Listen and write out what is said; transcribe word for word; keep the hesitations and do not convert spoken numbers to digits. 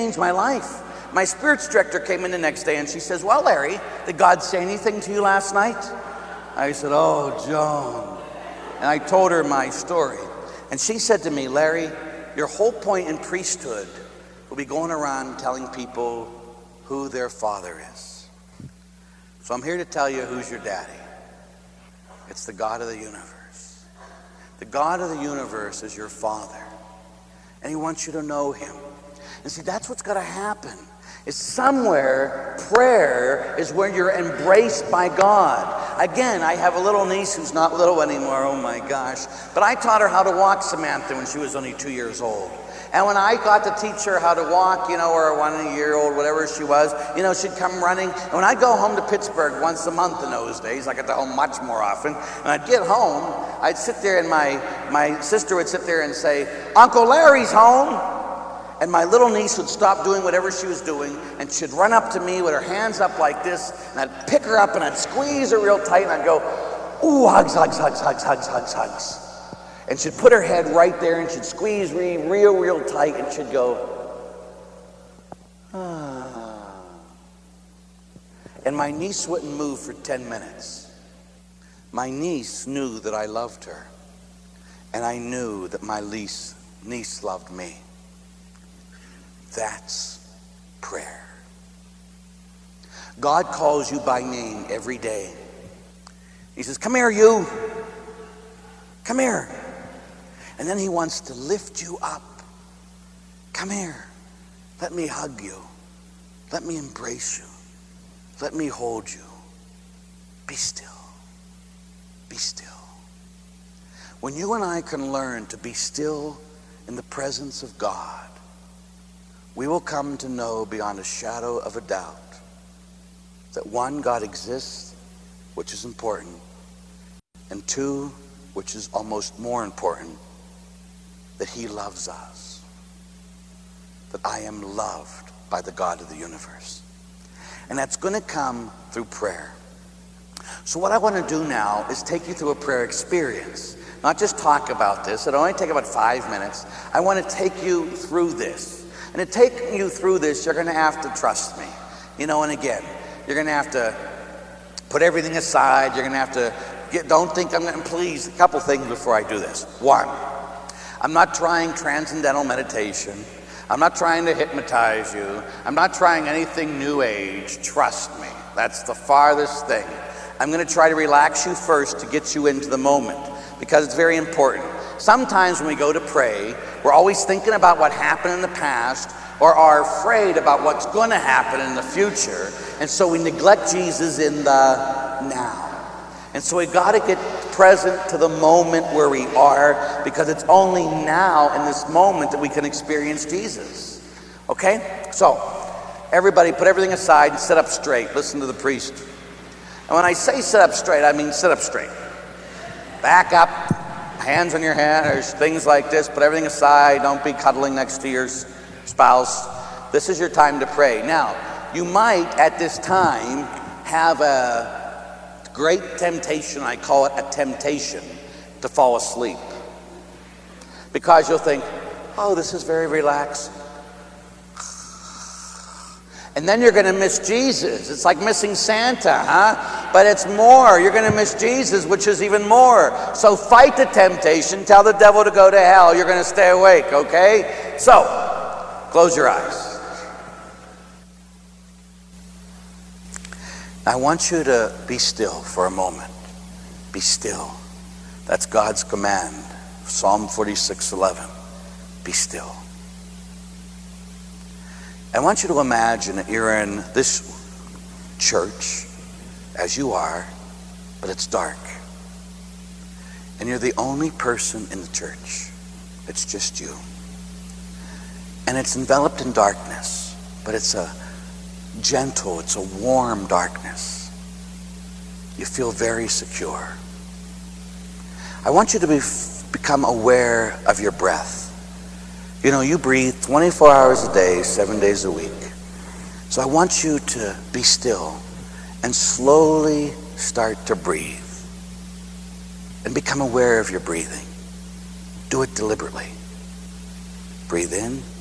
changed my life. My spirits director came in the next day and she says, well, Larry, did God say anything to you last night? I said, oh, Joan. And I told her my story. And she said to me, Larry, your whole point in priesthood will be going around telling people who their father is. So I'm here to tell you who's your daddy. It's the God of the universe. The God of the universe is your father. And he wants you to know him. And see, that's what's got to happen. Is somewhere, prayer is where you're embraced by God. Again, I have a little niece who's not little anymore, oh my gosh. But I taught her how to walk, Samantha, when she was only two years old. And when I got to teach her how to walk, you know, or one year old, whatever she was, you know, she'd come running. And when I'd go home to Pittsburgh once a month in those days, I got to home much more often, and I'd get home, I'd sit there and my, my sister would sit there and say, Uncle Larry's home. And my little niece would stop doing whatever she was doing, and she'd run up to me with her hands up like this, and I'd pick her up and I'd squeeze her real tight, and I'd go, ooh, hugs, hugs, hugs, hugs, hugs, hugs, hugs. And she'd put her head right there, and she'd squeeze me real, real tight, and she'd go, ah. And my niece wouldn't move for ten minutes. My niece knew that I loved her, and I knew that my niece, niece loved me. That's prayer. God calls you by name every day. He says, come here, you. Come here. And then he wants to lift you up. Come here. Let me hug you. Let me embrace you. Let me hold you. Be still. Be still. When you and I can learn to be still in the presence of God, we will come to know beyond a shadow of a doubt that one, God exists, which is important, and two, which is almost more important, that he loves us, that I am loved by the God of the universe. And that's going to come through prayer. So what I want to do now is take you through a prayer experience, not just talk about this. It'll only take about five minutes. I want to take you through this. And to take you through this, you're going to have to trust me. You know, and again, you're going to have to put everything aside. You're going to have to get, don't think I'm going to, please, a couple things before I do this. One, I'm not trying transcendental meditation. I'm not trying to hypnotize you. I'm not trying anything new age. Trust me. That's the farthest thing. I'm going to try to relax you first to get you into the moment, because it's very important. Sometimes when we go to pray, we're always thinking about what happened in the past or are afraid about what's going to happen in the future. And so we neglect Jesus in the now. And so we've got to get present to the moment where we are, because it's only now in this moment that we can experience Jesus. Okay? So, everybody put everything aside and sit up straight. Listen to the priest. And when I say sit up straight, I mean sit up straight. Back up. Hands on your head, or things like this. Put everything aside. Don't be cuddling next to your spouse. This is your time to pray. Now, you might at this time have a great temptation. I call it a temptation to fall asleep, because you'll think, oh, this is very relaxing. And then you're going to miss Jesus. It's like missing Santa, huh? But it's more. You're going to miss Jesus, which is even more. So fight the temptation. Tell the devil to go to hell. You're going to stay awake, okay? So, close your eyes. I want you to be still for a moment. Be still. That's God's command. Psalm forty-six eleven. Be still. I want you to imagine that you're in this church, as you are, but it's dark. And you're the only person in the church. It's just you. And it's enveloped in darkness, but it's a gentle, it's a warm darkness. You feel very secure. I want you to be, become aware of your breath. You know, you breathe twenty-four hours a day, seven days a week. So I want you to be still and slowly start to breathe. And become aware of your breathing. Do it deliberately. Breathe in.